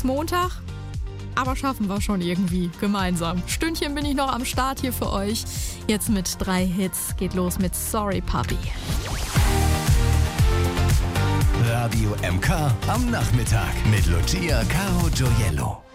ist Montag, aber schaffen wir schon irgendwie gemeinsam. Stündchen bin ich noch am Start hier für euch. Jetzt mit 3 Hits. Geht los mit Sorry Puppy. Radio MK am Nachmittag mit Lucia Caro Gioiello.